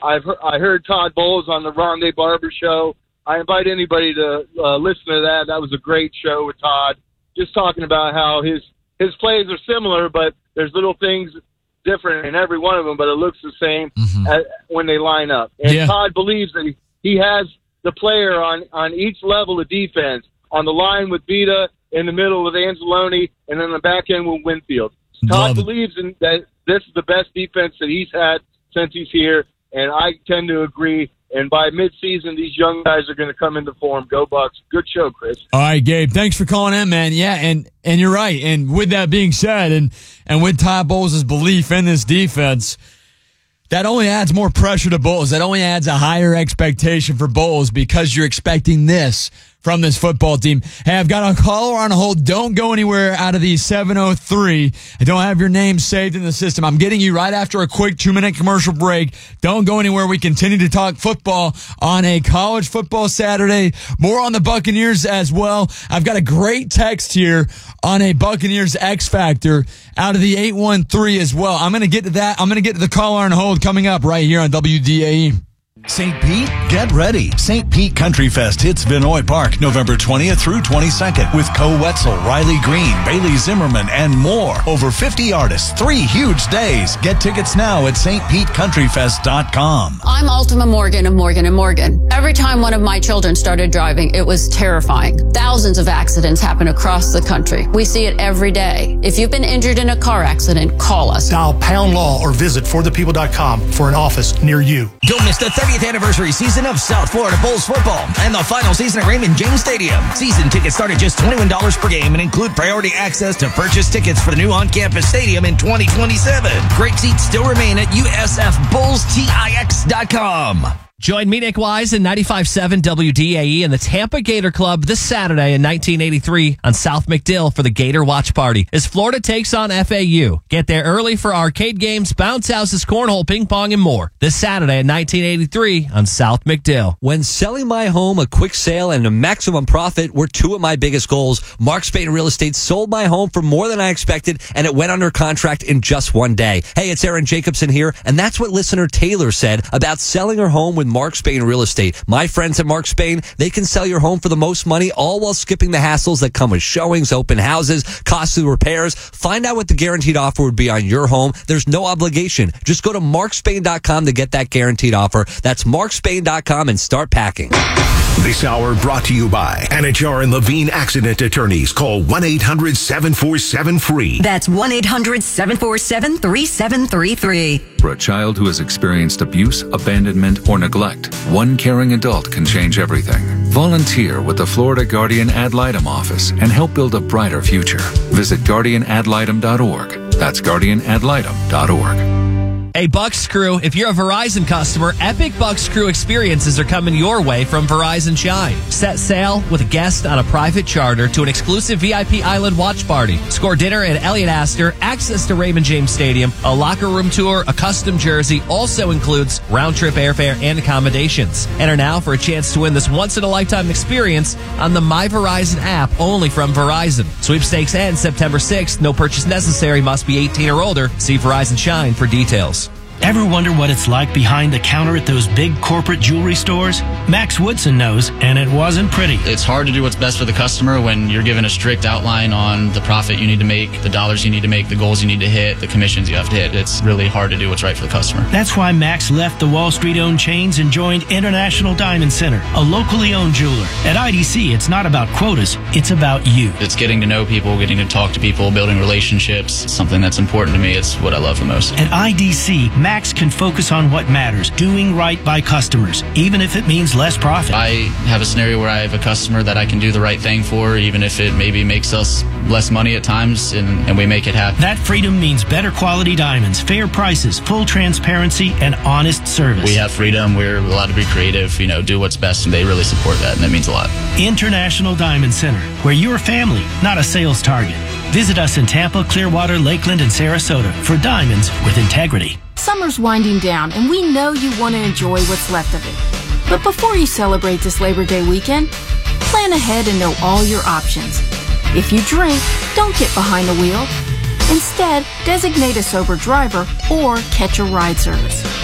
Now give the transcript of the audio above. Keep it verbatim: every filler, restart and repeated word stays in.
I've he- I heard Todd Bowles on the Rondé Barber Show. I invite anybody to uh, listen to that. That was a great show with Todd, just talking about how his his plays are similar, but there's little things different in every one of them, but it looks the same mm-hmm. as, when they line up. And yeah. Todd believes that he, he has the player on, on each level of defense, on the line with Vita, in the middle with Anzalone, and then the back end with Winfield. Todd believes in that this is the best defense that he's had since he's here, and I tend to agree. And by midseason, these young guys are going to come into form. Go Bucks. Good show, Chris. All right, Gabe. Thanks for calling in, man. Yeah, and, and you're right. And with that being said, and, and with Todd Bowles' belief in this defense, that only adds more pressure to Bowles. That only adds a higher expectation for Bowles because you're expecting this from this football team. Hey, I've got a caller on hold. Don't go anywhere out of the seven oh three. I don't have your name saved in the system. I'm getting you right after a quick two-minute commercial break. Don't go anywhere. We continue to talk football on a college football Saturday. More on the Buccaneers as well. I've got a great text here on a Buccaneers X Factor out of the eight one three as well. I'm going to get to that. I'm going to get to the caller on hold coming up right here on W D A E. Saint Pete, get ready. Saint Pete Country Fest hits Vinoy Park November twentieth through twenty-second with Co Wetzel, Riley Green, Bailey Zimmerman, and more. Over fifty artists, three huge days. Get tickets now at st pete country fest dot com. I'm Ultima Morgan of Morgan and Morgan. Every time one of my children started driving, it was terrifying. Thousands of accidents happen across the country. We see it every day. If you've been injured in a car accident, call us. Dial Pound Law or visit for the people dot com for an office near you. Don't miss the thirtieth anniversary season of South Florida Bulls football and the final season at Raymond James Stadium. Season tickets start at just twenty-one dollars per game and include priority access to purchase tickets for the new on-campus stadium in twenty twenty-seven. Great seats still remain at U S F Bulls Tix dot com. Join me, Nick Wise, in ninety-five point seven W D A E and the Tampa Gator Club this Saturday in nineteen eighty-three on South McDill for the Gator Watch Party as Florida takes on F A U. Get there early for arcade games, bounce houses, cornhole, ping pong, and more. This Saturday in nineteen eighty-three on South McDill. When selling my home, a quick sale and a maximum profit were two of my biggest goals. Mark Spain Real Estate sold my home for more than I expected, and it went under contract in just one day. Hey, it's Aaron Jacobson here, and that's what listener Taylor said about selling her home with Mark Spain Real Estate. My friends at Mark Spain, they can sell your home for the most money, all while skipping the hassles that come with showings, open houses, costly repairs. Find out what the guaranteed offer would be on your home. There's no obligation. Just go to mark spain dot com to get that guaranteed offer. That's mark spain dot com and start packing. This hour brought to you by Anajar and Levine Accident Attorneys. Call one eight hundred seven four seven free. That's one eight hundred seven four seven three seven three three. For a child who has experienced abuse, abandonment, or neglect, one caring adult can change everything. Volunteer with the Florida Guardian Ad Litem office and help build a brighter future. Visit guardian ad litem dot org. That's guardian ad litem dot org. Hey, Bucks Crew, if you're a Verizon customer, epic Bucks Crew experiences are coming your way from Verizon Shine. Set sail with a guest on a private charter to an exclusive V I P island watch party. Score dinner at Elliott Astor, access to Raymond James Stadium, a locker room tour, a custom jersey, also includes round-trip airfare and accommodations. Enter now for a chance to win this once-in-a-lifetime experience on the My Verizon app, only from Verizon. Sweepstakes ends September sixth. No purchase necessary. Must be eighteen or older. See Verizon Shine for details. Ever wonder what it's like behind the counter at those big corporate jewelry stores? Max Woodson knows, and it wasn't pretty. It's hard to do what's best for the customer when you're given a strict outline on the profit you need to make, the dollars you need to make, the goals you need to hit, the commissions you have to hit. It's really hard to do what's right for the customer. That's why Max left the Wall Street-owned chains and joined International Diamond Center, a locally owned jeweler. At I D C, it's not about quotas, it's about you. It's getting to know people, getting to talk to people, building relationships. It's something that's important to me. It's what I love the most. At I D C, Max Max can focus on what matters, doing right by customers, even if it means less profit. I have a scenario where I have a customer that I can do the right thing for, even if it maybe makes us less money at times, and, and we make it happen. That freedom means better quality diamonds, fair prices, full transparency, and honest service. We have freedom. We're allowed to be creative, you know, do what's best, and they really support that, and that means a lot. International Diamond Center, where you're a family, not a sales target. Visit us in Tampa, Clearwater, Lakeland, and Sarasota for diamonds with integrity. Summer's winding down, and we know you want to enjoy what's left of it. But before you celebrate this Labor Day weekend, plan ahead and know all your options. If you drink, don't get behind the wheel. Instead, designate a sober driver or catch a ride service.